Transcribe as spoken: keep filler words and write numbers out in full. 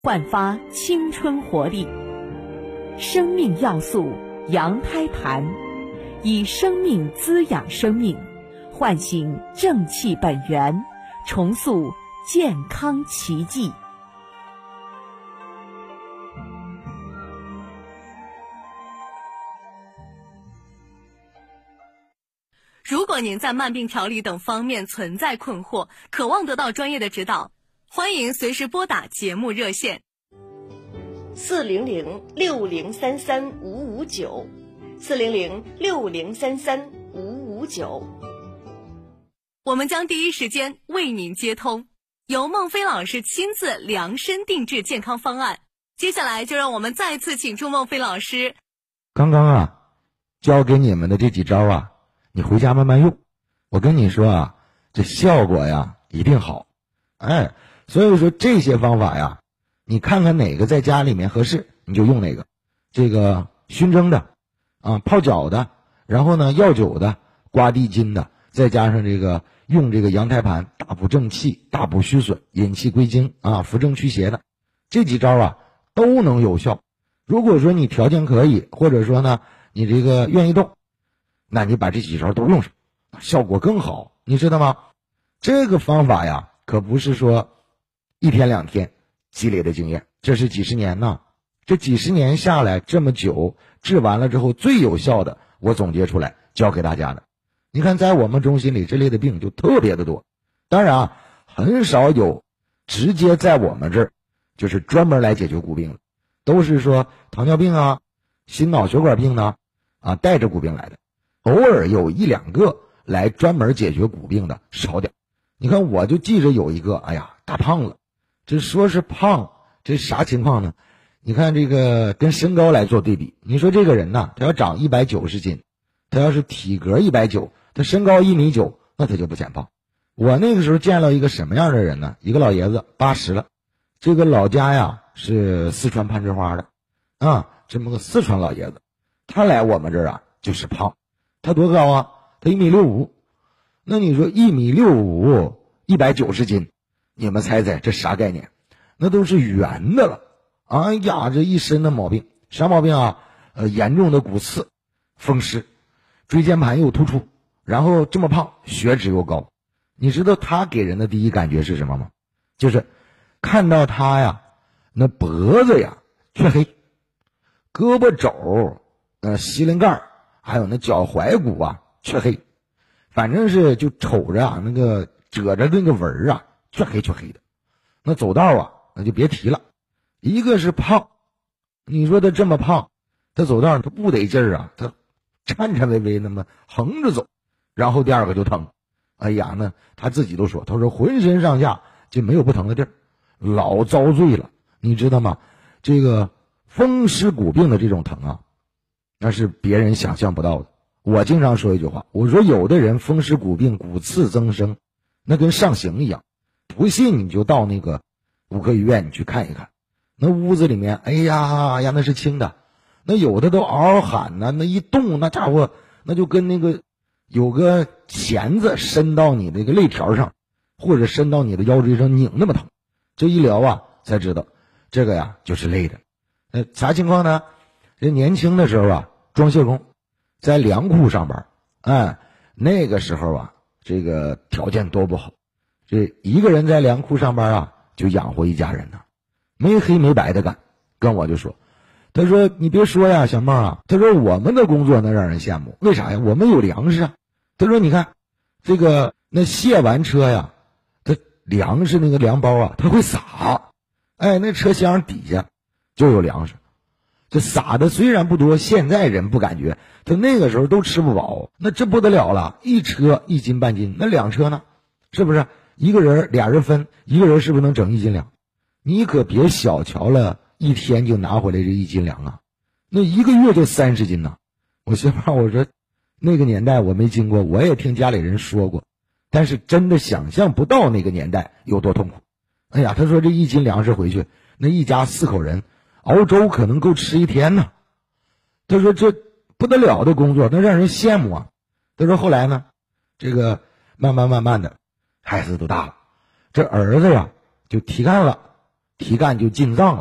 焕发青春活力。生命要素羊胎盘，以生命滋养生命，唤醒正气本源，重塑健康奇迹。 如果您在慢病调理等方面存在困惑，渴望得到专业的指导，欢迎随时拨打节目热线四零零六零三三五五九，四零零六零三三五五九。 我们将第一时间为您接通，由孟非老师亲自量身定制健康方案。接下来就让我们再次请出孟非老师。 刚刚啊，教给你们的这几招啊，你回家慢慢用。我跟你说啊，这效果呀一定好。哎，所以说这些方法呀，你看看哪个在家里面合适，你就用哪个。这个熏蒸的啊，泡脚的，然后呢药酒的，刮地筋的，再加上这个用这个羊胎盘大补正气、大补虚损、引气归经啊、扶正驱邪的，这几招啊都能有效。如果说你条件可以，或者说呢你这个愿意动，那你把这几招都用上，效果更好，你知道吗？这个方法呀可不是说一天两天积累的经验，这是几十年呢。这几十年下来这么久，治完了之后最有效的，我总结出来教给大家的。你看在我们中心里这类的病就特别的多，当然啊很少有直接在我们这儿就是专门来解决骨病的，都是说糖尿病啊、心脑血管病呢啊带着骨病来的，偶尔有一两个来专门解决骨病的少点。你看我就记着有一个，哎呀大胖子，这说是胖，这啥情况呢？你看这个跟身高来做对比，你说这个人呐，他要长一百九十斤，他要是体格一百九，他身高一米九，那他就不显胖。我那个时候见到一个什么样的人呢？一个老爷子八十了，这个老家呀是四川攀枝花的啊，这么个四川老爷子，他来我们这儿啊就是胖。他多高啊？他一米六五。那你说一米六五，一百九十斤，你们猜猜这啥概念？那都是圆的了。哎呀，这一身的毛病，啥毛病啊？呃，严重的骨刺、风湿，椎间盘又突出，然后这么胖，血脂又高。你知道他给人的第一感觉是什么吗？就是看到他呀，那脖子呀黢黑，胳膊肘、呃膝盖盖还有那脚踝骨啊黢黑，反正是就瞅着啊那个褶着那个纹儿啊黢黑黢黑的。那走道啊那就别提了。一个是胖，你说他这么胖，他走道他不得劲儿啊，他颤颤巍巍那么横着走。然后第二个就疼，哎呀那他自己都说，他说浑身上下就没有不疼的地儿，老遭罪了，你知道吗？这个风湿骨病的这种疼啊，那是别人想象不到的。我经常说一句话，我说有的人风湿骨病骨刺增生，那跟上刑一样，不信你就到那个骨科医院你去看一看，那屋子里面哎呀哎呀那是轻的，那有的都嗷嗷喊呢，那一动那家伙那就跟那个有个钳子伸到你那个肋条上，或者伸到你的腰椎上拧那么疼。这一聊啊才知道这个呀就是累的。呃啥情况呢？这年轻的时候啊装卸工，在粮库上班，哎那个时候啊这个条件多不好，这一个人在粮库上班啊就养活一家人呢，没黑没白的干。跟我就说，他说你别说呀小孟啊，他说我们的工作能让人羡慕，为啥呀？我们有粮食啊。他说你看这个那卸完车呀，他粮食那个粮包啊他会撒，哎那车厢底下就有粮食，这撒的虽然不多，现在人不感觉，他那个时候都吃不饱，那这不得了了，一车一斤半斤，那两车呢？是不是一个人俩人分，一个人是不是能整一斤粮？你可别小瞧了一天就拿回来这一斤粮啊，那一个月就三十斤呢。我媳妇我说那个年代我没经过，我也听家里人说过，但是真的想象不到那个年代有多痛苦。哎呀，他说这一斤粮食回去，那一家四口人熬粥可能够吃一天呢。他说这不得了的工作，那让人羡慕啊。他说后来呢，这个慢慢慢慢的孩子都大了，这儿子呀就提干了， 题干就进藏了。